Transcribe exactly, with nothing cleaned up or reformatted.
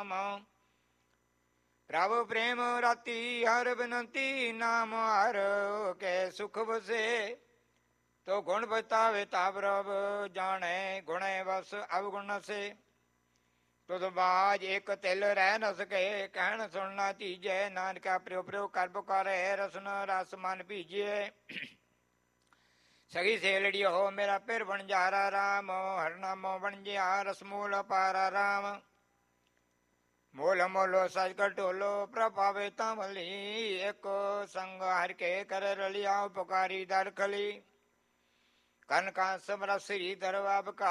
ਨਾਮ। ਪ੍ਰਭ ਪ੍ਰੇਮ ਰਾਤੀ ਹਰ ਬਿਨੰਤੀ, ਨਾਮ ਹਰ ਕੇ ਸੁਖ ਵਸੇ। ਤੋ ਗੁਣ ਬਤਾਵੇ ਤਾ ਪ੍ਰਭ ਜਾਣੇ, ਗੁਣੇ ਬਸ ਅਵਗੁਣ ਸੇ। ਤੁਧ ਬਾਜ ਇੱਕ ਤਿਲ ਰਹਿ ਨ ਸਕੇ, ਕਹਿਣ ਸੁਣਨਾ ਤੀਜੇ। ਨਾਨਕਾ ਪ੍ਰਿਉ ਪ੍ਰਿਉ ਕਰ ਪੁਕਾਰੇ, ਰਸਨ ਰਸ ਮਨ ਭੀਜੇ। ਸਗੀ ਸੇਲੜੀ ਹੋ ਮੇਰਾ ਪਿਰ ਬਣ ਜਾਰਾ, ਰਾਮ ਹਰ ਨਾਮੋ ਬਣ ਜਿਆ ਰਸ ਮੂਲ ਪਾਰਾ। ਰਾਮ ਮੋਲ ਮੋਲੋ ਸਜ ਕਰ ਢੋਲੋ, ਪ੍ਰਭ ਪਾਵੇ ਤਾਂ ਭਲੀ। ਇੱਕ ਸੰਗ ਹਰ ਕੇ ਕਰ ਰਲਿਆ, ਉਪਕਾਰੀ ਦਰ ਖਲੀ। ਕਨ ਕਾ ਸਮਰ ਸ੍ਰੀ ਦਰਵਾ